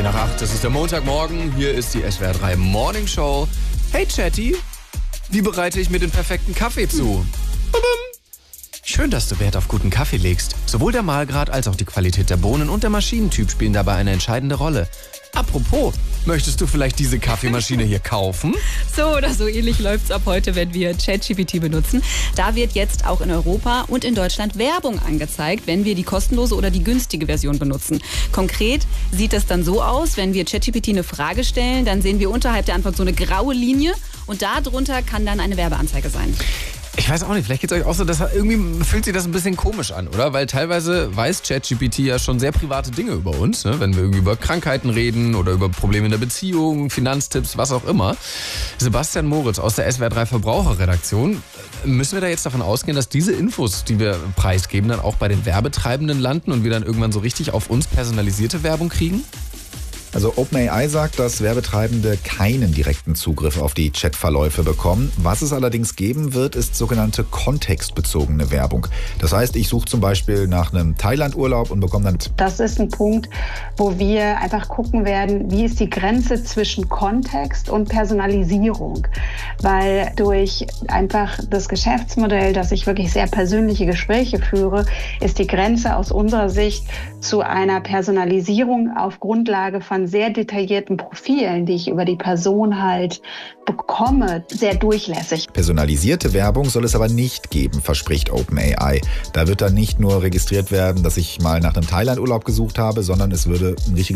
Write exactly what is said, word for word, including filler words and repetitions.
zehn nach acht, das ist der Montagmorgen. Hier ist die S W R drei Morning Show. Hey Chatty, wie bereite ich mir den perfekten Kaffee zu? Schön, dass du Wert auf guten Kaffee legst. Sowohl der Mahlgrad als auch die Qualität der Bohnen und der Maschinentyp spielen dabei eine entscheidende Rolle. Apropos, möchtest du vielleicht diese Kaffeemaschine hier kaufen? So oder so ähnlich läuft's ab heute, wenn wir ChatGPT benutzen. Da wird jetzt auch in Europa und in Deutschland Werbung angezeigt, wenn wir die kostenlose oder die günstige Version benutzen. Konkret sieht das dann so aus, wenn wir ChatGPT eine Frage stellen, dann sehen wir unterhalb der Antwort so eine graue Linie und darunter kann dann eine Werbeanzeige sein. Ich weiß auch nicht, vielleicht geht es euch auch so, dass irgendwie fühlt sich das ein bisschen komisch an, oder? Weil teilweise weiß ChatGPT ja schon sehr private Dinge über uns, ne? Wenn wir irgendwie über Krankheiten reden oder über Probleme in der Beziehung, Finanztipps, was auch immer. Sebastian Moritz aus der S W R drei Verbraucherredaktion, müssen wir da jetzt davon ausgehen, dass diese Infos, die wir preisgeben, dann auch bei den Werbetreibenden landen und wir dann irgendwann so richtig auf uns personalisierte Werbung kriegen? Also OpenAI sagt, dass Werbetreibende keinen direkten Zugriff auf die Chatverläufe bekommen. Was es allerdings geben wird, ist sogenannte kontextbezogene Werbung. Das heißt, ich suche zum Beispiel nach einem Thailand-Urlaub und bekomme dann... Das ist ein Punkt, wo wir einfach gucken werden, wie ist die Grenze zwischen Kontext und Personalisierung. Weil durch einfach das Geschäftsmodell, dass ich wirklich sehr persönliche Gespräche führe, ist die Grenze aus unserer Sicht zu einer Personalisierung auf Grundlage von sehr detaillierten Profilen, die ich über die Person halt bekomme, sehr durchlässig. Personalisierte Werbung soll es aber nicht geben, verspricht OpenAI. Da wird dann nicht nur registriert werden, dass ich mal nach einem Thailand-Urlaub gesucht habe, sondern es würde ein richtiges